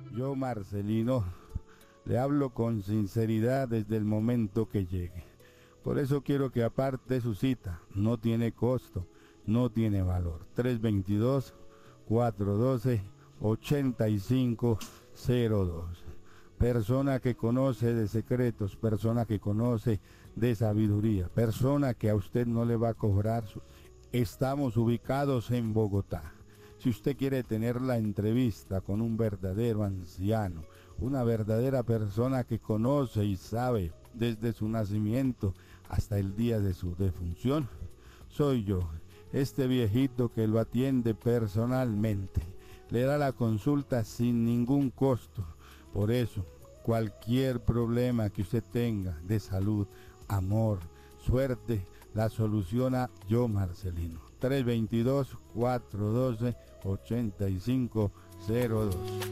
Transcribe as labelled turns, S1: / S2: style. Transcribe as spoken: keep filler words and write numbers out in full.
S1: Yo, Marcelino, le hablo con sinceridad desde el momento que llegue. Por eso quiero que aparte su cita. No tiene costo, no tiene valor. tres dos dos, cuatro uno dos, ocho cinco cero dos. Persona que conoce de secretos, persona que conoce de sabiduría, persona que a usted no le va a cobrar. Estamos ubicados en Bogotá. Si usted quiere tener la entrevista con un verdadero anciano, una verdadera persona que conoce y sabe desde su nacimiento hasta el día de su defunción, soy yo, este viejito que lo atiende personalmente. Le da la consulta sin ningún costo. Por eso, cualquier problema que usted tenga de salud, amor, suerte, la soluciona yo, Marcelino. tres dos dos, cuatro uno dos, ocho cinco cero dos.